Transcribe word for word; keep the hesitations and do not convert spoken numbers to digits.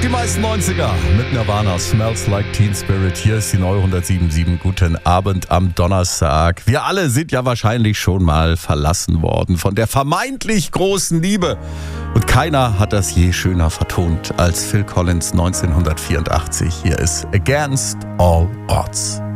Die meisten neunziger mit Nirvana, Smells Like Teen Spirit. Hier ist die neue hundertsieben Komma sieben. Guten Abend am Donnerstag. Wir alle sind ja wahrscheinlich schon mal verlassen worden von der vermeintlich großen Liebe. Und keiner hat das je schöner vertont als Phil Collins neunzehnhundertvierundachtzig. Hier ist Against All Odds.